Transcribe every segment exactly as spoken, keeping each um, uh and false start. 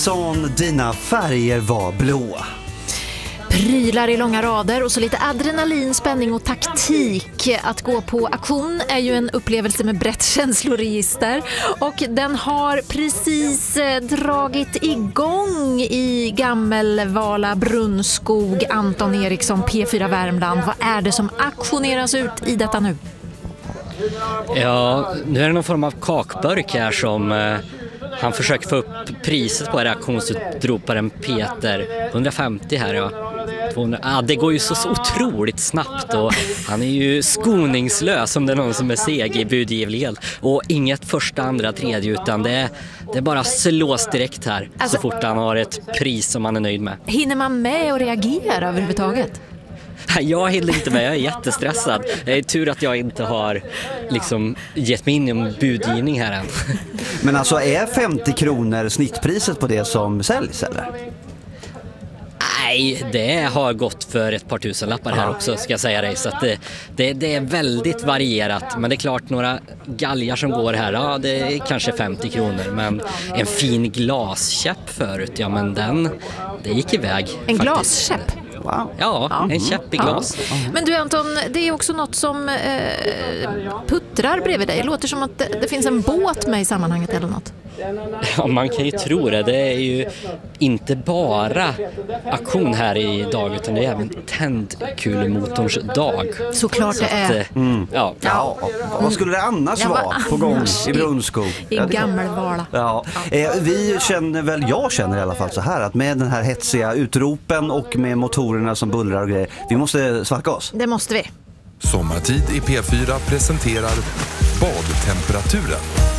Son, dina färger var blåa. Prylar i långa rader och så lite adrenalin, spänning och taktik. Att gå på auktion är ju en upplevelse med brett känsloregister. Och den har precis dragit igång i Gammelvala, Brunnskog. Anton Eriksson, P fyra Värmland. Vad är det som auktioneras ut i detta nu? Ja, nu är det någon form av kakburk här som eh, han försöker få upp priset på auktionsutroparen Peter. hundrafemtio här, ja. tvåhundra. Ah, det går ju så, så otroligt snabbt och han är ju skoningslös om det är någon som är seg i budgivlighet. Och inget första, andra, tredje utan det är, det är bara slås direkt här alltså, så fort han har ett pris som han är nöjd med. Hinner man med och reagera överhuvudtaget? Jag hinner inte med, jag är jättestressad. Det är tur att jag inte har liksom gett mig in i en budgivning här än. Men alltså är femtio kronor snittpriset på det som säljs eller? Nej, det har gått för ett par tusen lappar här också ska jag säga dig. Så att det, det, det är väldigt varierat. Men det är klart några galgar som går här, ja det är kanske femtio kronor. Men en fin glaskäpp förut, ja men den, det gick iväg. En faktiskt. Glaskäpp? Wow. Ja, ja, en käpp i glas. Ja. Men du Anton, det är också något som eh, puttrar bredvid dig. Det låter som att det, det finns en båt med i sammanhanget eller något. Ja, man kan ju tro det. Det är ju inte bara auktion här i dag utan det är även tändkulemotorns dag. Såklart det är. Att, mm, ja. Ja, vad skulle det annars ja, vara på gång i Brunnskog? I, i ja, Gammelvala. Ja. Eh, vi känner väl, jag känner i alla fall så här att med den här hetsiga utropen och med motorerna som bullrar och grejer, vi måste svalka oss. Det måste vi. Sommartid i P fyra presenterar badtemperaturen.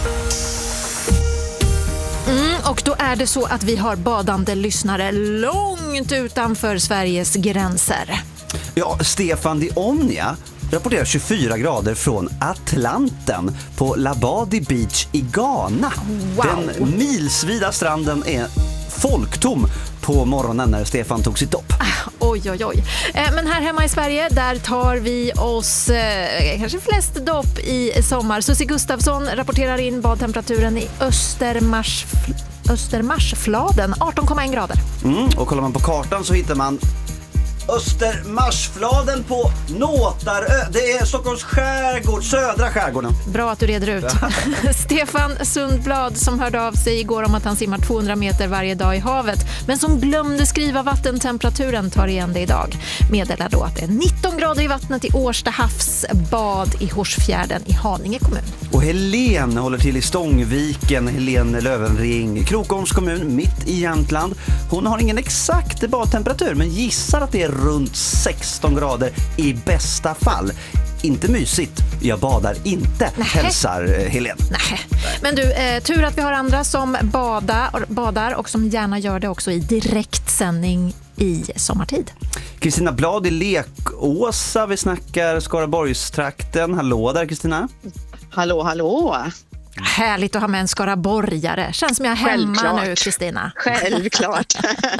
Mm, och då är det så att vi har badande lyssnare långt utanför Sveriges gränser. Ja, Stefan Dionia rapporterar tjugofyra grader från Atlanten på Labadi Beach i Ghana. Wow. Den milsvida stranden är folktom på morgonen när Stefan tog sitt dopp. Oj, oj, oj. Eh, men här hemma i Sverige, där tar vi oss eh, kanske flest dopp i sommar. Susie Gustafsson rapporterar in badtemperaturen i Östermars, Östermarsfladen, arton komma en grader. Mm, och kollar man på kartan så hittar man Östermarsfladen på Nåtarö. Det är Stockholms skärgård, södra skärgården. Bra att du reder ut. Stefan Sundblad som hörde av sig igår om att han simmar tvåhundra meter varje dag i havet men som glömde skriva vattentemperaturen tar igen det idag. Meddelar då att det är nitton grader i vattnet i Årsta havsbad i Horsfjärden i Haninge kommun. Och Helene håller till i Stångviken, Helene Lövenring, Krokoms kommun mitt i Jämtland. Hon har ingen exakt badtemperatur men gissar att det är runt sexton grader i bästa fall. Inte mysigt, jag badar inte, Nähe. hälsar Helene. Nej. Men du, eh, tur att vi har andra som badar, badar och som gärna gör det också i direktsändning i sommartid. Kristina Blad i Lekåsa, vi snackar Skaraborgstrakten. Hallå där Kristina. Hallå, hallå. Härligt att ha med en skaraborgare. Känns som jag är hemma Självklart. nu, Kristina. Självklart.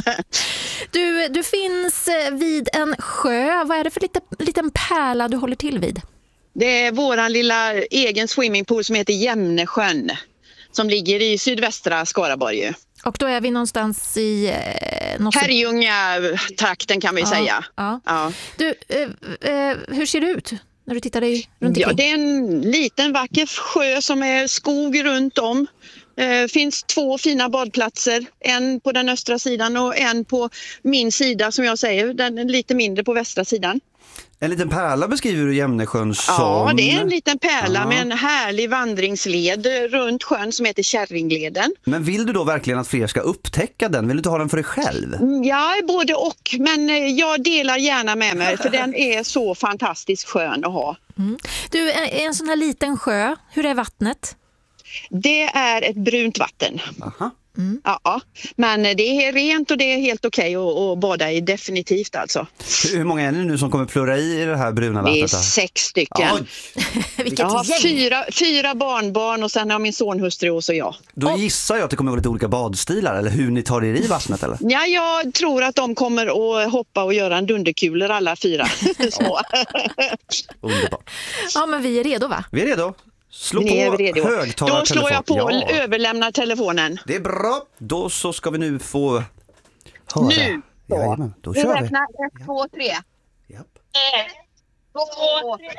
Du, du finns vid en sjö. Vad är det för lite, liten pärla du håller till vid? Det är våran lilla egen swimmingpool som heter Jämnesjön som ligger i sydvästra Skaraborg. Och då är vi någonstans i... Eh, något... Herrljunga-trakten kan vi ja, säga. Ja. Ja. Du, eh, eh, hur ser det ut när du tittar dig runt Ja, omkring? det är en liten vacker sjö som är skog runt om. Det finns två fina badplatser, en på den östra sidan och en på min sida som jag säger, den är lite mindre på västra sidan. En liten pärla beskriver du Jämnesjön som... Ja, det är en liten pärla ja. med en härlig vandringsled runt sjön som heter Kärringleden. Men vill du då verkligen att fler ska upptäcka den? Vill du inte ha den för dig själv? Ja, både och. Men jag delar gärna med mig för den är så fantastiskt skön att ha. Mm. Du, en sån här liten sjö, hur är vattnet? Det är ett brunt vatten. Aha. Mm. Ja, men det är rent och det är helt okej att, att bada i, definitivt alltså. Hur många är det nu som kommer plura i det här bruna vattnet? Det är sex stycken. Vilket Jag har gäng. fyra, fyra barnbarn och sen har min sonhustru och så jag. Då gissar jag att det kommer vara lite olika badstilar eller hur ni tar er i vattnet eller? Ja, jag tror att de kommer att hoppa och göra en dunderkulor alla fyra. Så. Underbart. Ja, men vi är redo va? Vi är redo. Slå Ni är på redo. högtalartelefon. Då slår jag på Ja. överlämna telefonen. Det är bra. Då så ska vi nu få höra. Nu. Jajamän, då Vi kör vi. räknar ett, två, tre. Japp. Ett, två, tre.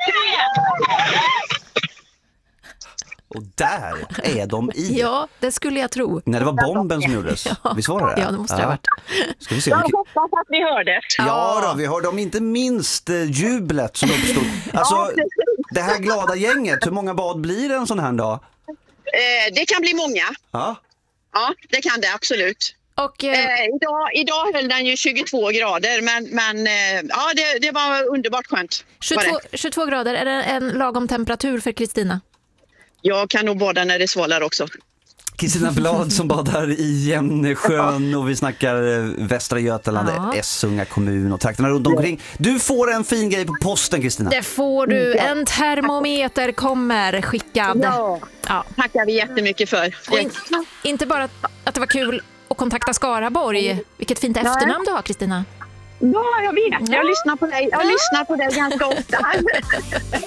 Och där är de i. Ja, det skulle jag tro. När det var bomben som gjordes. Visst var det det? Ja, det måste det ha varit. Ska vi se. Jag Vilket... hoppas att ni hörde. Ja då, vi hörde om inte minst eh, jublet som uppstod. Alltså, det här glada gänget, hur många bad blir det en sån här dag? Eh, det kan bli många. Ja. Ja, det kan det absolut. Och, eh, Eh, idag, idag höll den ju tjugotvå grader, men, men eh, ja, det, det var underbart skönt. Var tjugotvå, det. tjugotvå grader, är det en lagom temperatur för Kristina? Jag kan nog bada när det svalar också. Kristina Blad som badar i Jämnesjön och vi snackar eh, Västra Götaland, Ja. Essunga kommun och trakterna runt omkring. Du får en fin grej på posten, Kristina. Det får du. En termometer kommer skickad. Ja. Ja. Tackar vi jättemycket för. Och in, inte bara att, att det var kul att kontakta Skaraborg. Vilket fint efternamn du har, Kristina. Ja, jag vet. Jag lyssnar på dig. Jag lyssnar på dig ganska ofta.